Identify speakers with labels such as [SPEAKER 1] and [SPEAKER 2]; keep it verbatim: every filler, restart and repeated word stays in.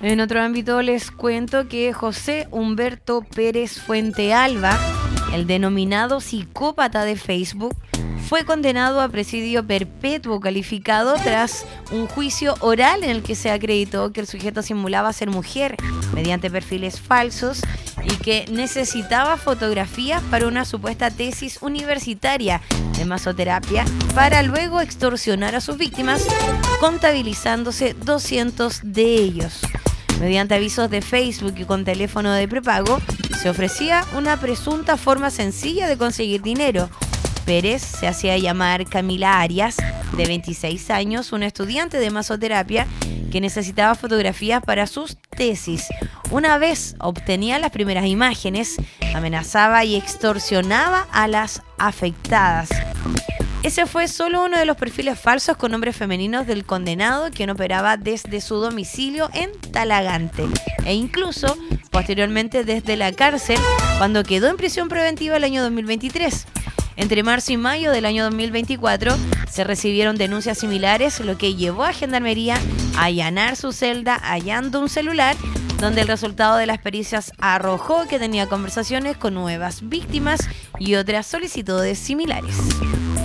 [SPEAKER 1] En otro ámbito les cuento que José Humberto Pérez Fuentealba, el denominado psicópata de Facebook, fue condenado a presidio perpetuo calificado tras un juicio oral en el que se acreditó que el sujeto simulaba ser mujer mediante perfiles falsos y que necesitaba fotografías para una supuesta tesis universitaria de masoterapia para luego extorsionar a sus víctimas, contabilizándose doscientos de ellos. Mediante avisos de Facebook y con teléfono de prepago, se ofrecía una presunta forma sencilla de conseguir dinero. Pérez se hacía llamar Camila Arias, de veintiséis años, una estudiante de masoterapia que necesitaba fotografías para sus tesis. Una vez obtenía las primeras imágenes, amenazaba y extorsionaba a las afectadas. Ese fue solo uno de los perfiles falsos con nombres femeninos del condenado, quien operaba desde su domicilio en Talagante e incluso posteriormente desde la cárcel cuando quedó en prisión preventiva el año dos mil veintitrés. Entre marzo y mayo del año dos mil veinticuatro se recibieron denuncias similares, lo que llevó a Gendarmería a allanar su celda hallando un celular donde el resultado de las pericias arrojó que tenía conversaciones con nuevas víctimas y otras solicitudes similares.